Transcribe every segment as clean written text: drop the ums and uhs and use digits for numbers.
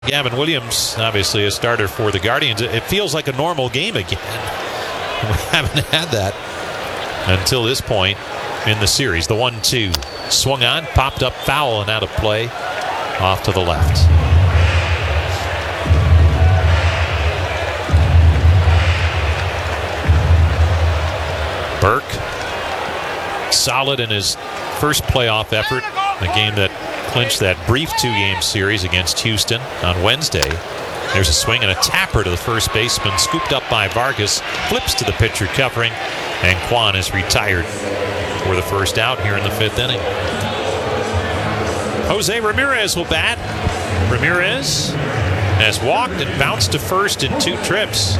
Gavin Williams, obviously a starter for the Guardians. It feels like a normal game again. We haven't had that until this point in the series. The 1-2 swung on, popped up, foul, and out of play off to the left. Burke, solid in his first playoff effort, the game that clinched that brief 2-game series against Houston on Wednesday. There's a swing and a tapper to the first baseman, scooped up by Vargas, flips to the pitcher covering, and Kwan is retired for the first out here in the 5th inning. Jose Ramirez will bat. Ramirez has walked and bounced to first in 2 trips.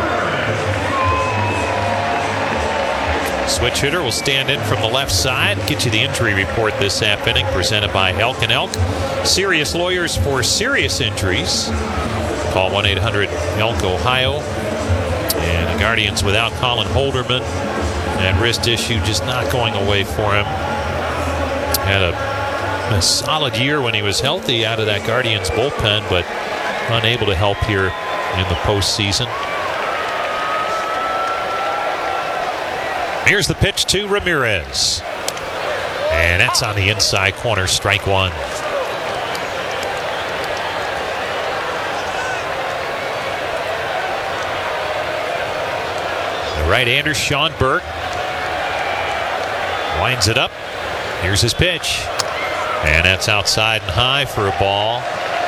Switch hitter will stand in from the left side. Get you the injury report this half inning, presented by Elk & Elk. Serious lawyers for serious injuries. Call 1-800-ELK, Ohio. And the Guardians without Colin Holderman. That wrist issue just not going away for him. Had a solid year when he was healthy out of that Guardians bullpen, but unable to help here in the postseason. Here's the pitch to Ramirez. And that's on the inside corner, strike 1. The right-hander, Sean Burke, winds it up. Here's his pitch. And that's outside and high for a ball.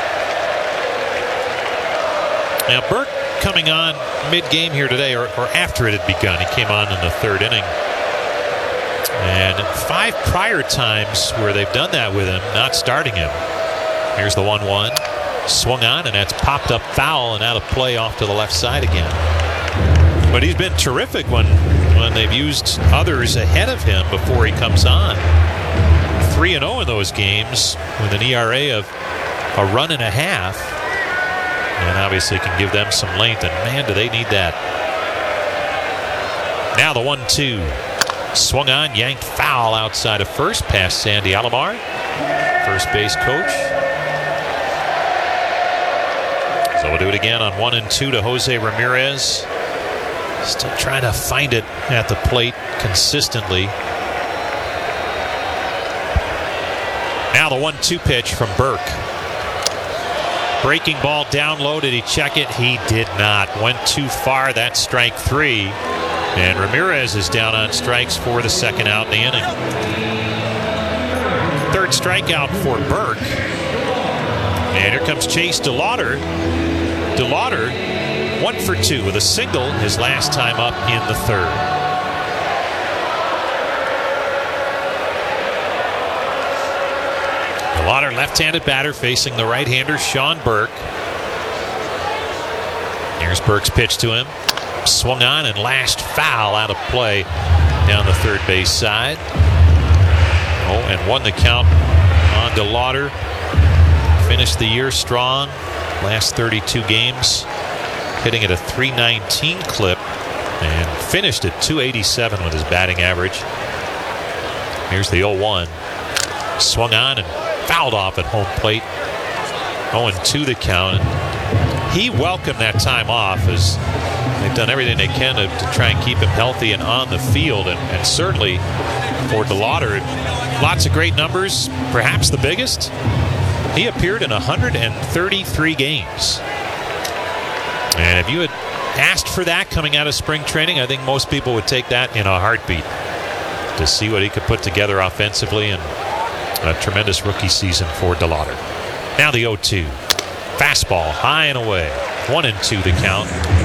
Now Burke coming on mid-game here today, or after it had begun. He came on in the 3rd inning. And 5 prior times where they've done that with him, not starting him. Here's the 1-1. Swung on, and that's popped up foul and out of play off to the left side again. But he's been terrific when they've used others ahead of him before he comes on. 3-0 in those games with an ERA of a run and a half. And obviously can give them some length, and man, do they need that. Now the 1-2. Swung on, yanked foul outside of first, past Sandy Alomar, first base coach. So we'll do it again on 1-2 to Jose Ramirez. Still trying to find it at the plate consistently. Now the 1-2 pitch from Burke. Breaking ball down low. Did he check it? He did not. Went too far. That's strike 3. And Ramirez is down on strikes for the 2nd out in the inning. 3rd strikeout for Burke. And here comes Chase DeLauder. DeLauder 1 for 2 with a single his last time up in the 3rd. DeLauder, left-handed batter, facing the right-hander Sean Burke. Here's Burke's pitch to him. Swung on and lashed foul out of play down the 3rd base side. Oh, and won the count on DeLauder. Finished the year strong. Last 32 games, hitting at a .319 clip, and finished at .287 with his batting average. Here's the 0-1. Swung on and fouled off at home plate. 0-2 the count. He welcomed that time off, as they've done everything they can to try and keep him healthy and on the field. And certainly for DeLauder, lots of great numbers, perhaps the biggest. He appeared in 133 games. And if you had asked for that coming out of spring training, I think most people would take that in a heartbeat, to see what he could put together offensively. And a tremendous rookie season for DeLauder. Now the 0-2. Fastball high and away. 1-2 the count.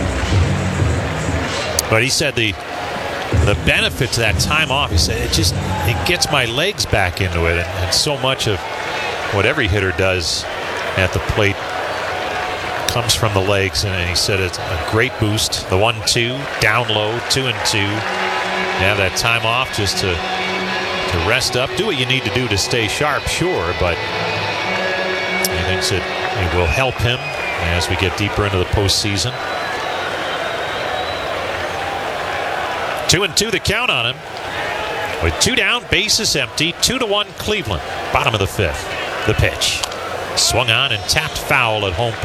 But he said the benefit to that time off, he said, it gets my legs back into it. And so much of what every hitter does at the plate comes from the legs. And he said it's a great boost. The 1-2, down low, 2-2. Have that time off just to rest up, do what you need to do to stay sharp, sure, but he thinks it will help him as we get deeper into the postseason. 2-2 the count on him. With 2 down, bases empty, 2-1 Cleveland. Bottom of the 5th. The pitch. Swung on and tapped foul at home